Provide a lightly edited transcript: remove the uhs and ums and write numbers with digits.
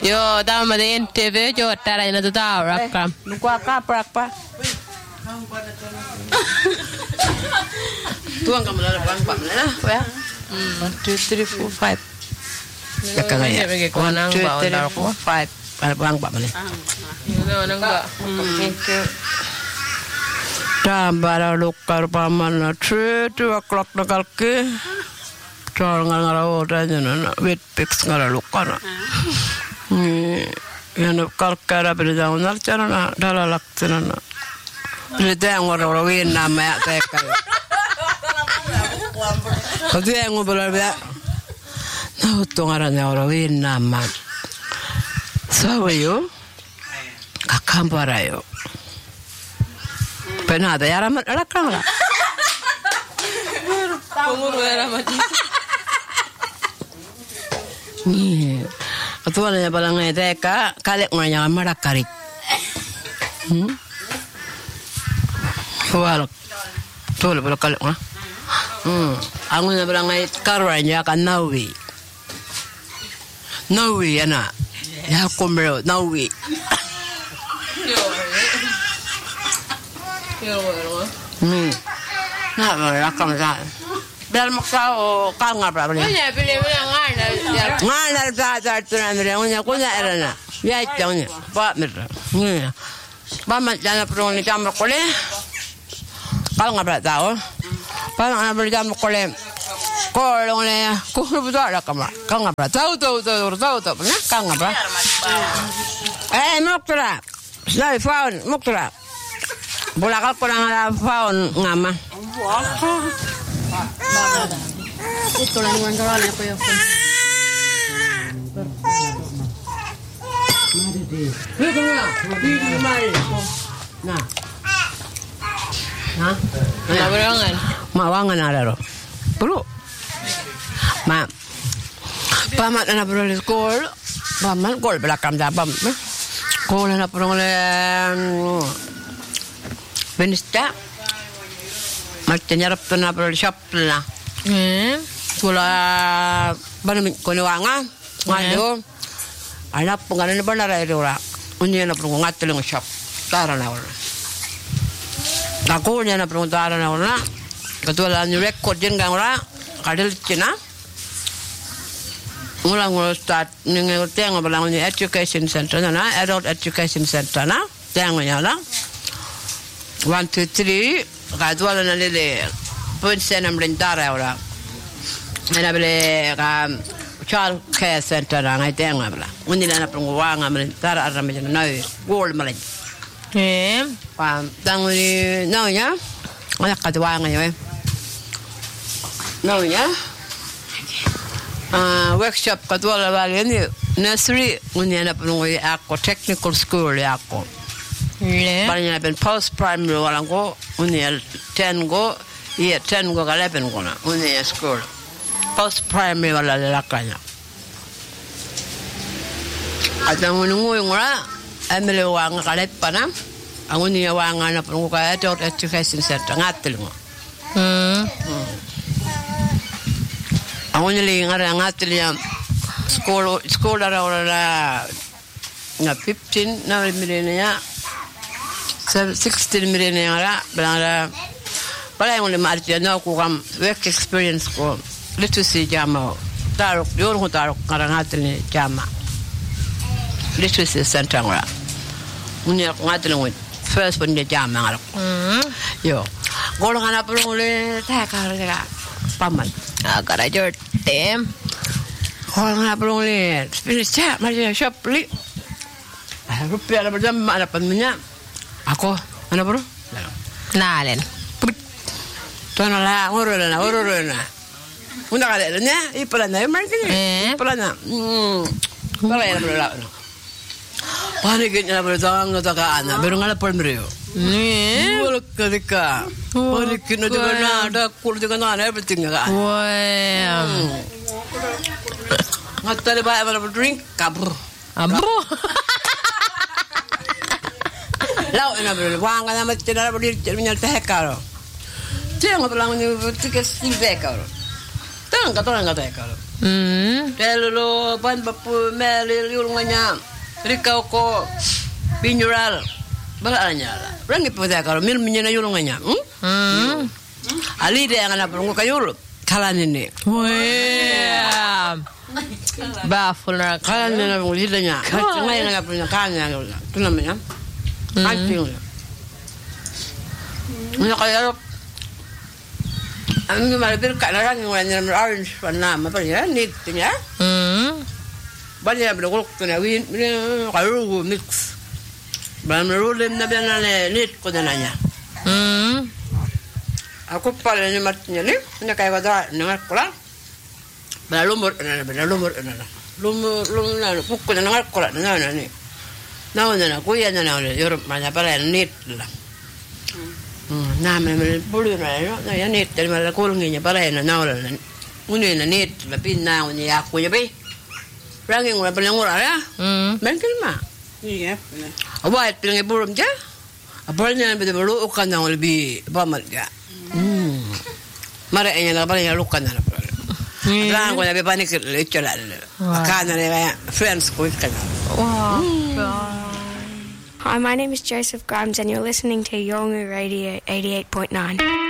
Joo, tämä on TV, joo, täällä ei näytä täällä. Lukua kaprakpa. Tuon kamalla bang bang lah, ya. 1 2 3 4 5. Kakak ya. 1 2 3 4 5. Bang bang ni. Tambara lukkar pamana 2 o'clock nakalki. Tol ngara ora jana wit pix ngara lukkana. Yana kalkara berdaunar carana dalalak carana. Berdang ora win nama teka. Kau yang ngobrol ya, nah utang orang orang win nama, sahayo, kakak parayo, pernah ada yang ramai rakang lah. Pengurus ramai. Nih, atau ada balang teka, kalik orang marak karik. Walak, tu le kalik mah. Aku nak bilang karanya kan Nawi anak, ya aku bro Nawi. Nak berakam sah. Biar maksa kau ngapa beli? Punya pilih Ngan dah tu nak punya erana. Ya jangan, pak merah. Bamat jangan perlu ni jam berkoleh. Kau ngapa tahu? Parang ana berjam kolem. Kolong le, ko buta la kama. Kang ngapa? Tahu. Nah, kang ngapa? Moktra. Slai faun, moktra. Bola kal ko na faun ngama. Ito lang yung wala ko yung. Nah. Nabarangan. Mawangan ada ro. Bro. Pamat na bro le skol. Pamat gol belakang dabam. Gol na bro le Benista. Magtanyarap to na bro shop na. Kula banam ko wanga. Ngado. Anak penganan ba na ra ira. Unya na bro ngatling shop. Tara na wala. Aku ni nak peruntaran orang, ketua ni record jengang orang, kadal cina. Ngulang start ni tengok belang ni education center na, adult education center na, tengok ni orang. 1 2 3, ketua ni le, pun saya nak berintara orang. Mana boleh child care center na, ngai tengok belang. Undi nak perunguang berintara orang macam mana, gold malah. Tang ni naunya, anak ketua ngaya. Naunya, workshop ketua lawal ni nursery, unya na penunggu aku technical school aku. Banyak pen post primary orang ko, unya 10 go, 10 go kalau pen ko na, unya school. Post primary wala lakanya. Ada menunggu orang. Ambil wang kalet panam, aku ni wang anak perlu kaya adult education center ngatil mo. Aku ni lengar ngatil yang school orang na 15 na milenia, 16 milenia lah, belang yang boleh marti na aku kam work experience ko literacy jama, taruk diorang taruk ngatil ni jama. Literacy center ngora. Unya ngatlung first pun dia jam ngara. Yo. Golongan apa le tak kara paman. Agak aja tem. Golongan apa le pilih cak mari shop li. Rupiah ada berjam ada pannya. Aku mana bro? Nalen. Tuan lah urulana. Unda kale nya ipalana markin. Ipalana. Kala ya bro la. Panik na bertang ngata ana baru ngala permrio ni bolak ketika panik na di mana ada kul dengan ana everything ka wah ngata le ba mana drink kabur abro lau na ber wang na mat na ber nyal teh karo tiang belang ni tiket silve karo tang ka tang ka teh karo Telulu pan papu melil yulunganya. Rikau ko binjural. Balanya lah. Rangi pada kalau mil menyena yulunganya. Ali dia yang anak perunggu kayul. Kalan ini. Wah. Baful nak. Kalan ini perunggu lidahnya. Cuma yang anak punya kalannya. Itu namanya. Anjing. Ini kayak Ang malapit ka na lang yung wala orange na mapalya neat niya. Banya bilog ko na win kayo mix. Ban rolem na bana neat ko na niya. Ako pala ni mat niya ni na kay wada na kula. Ba lumur na. Lumur na pukko na kula na ni. Na kuya na Europe man pala neat la. Namen bulu na ya net dari mala kulunginya pare na naula na uni na net la pinna uni ya ku ya be rangi ngura pelangura ya mungkin mah iya awat pelangi burum ja apalnya be bulu kan na lebih pamal ja mare enya la pare ya lukan na lang ko na be panik le chola kana le friends ko kan Wow. Hi, my name is Joseph Grimes and you're listening to Yolngu Radio 88.9.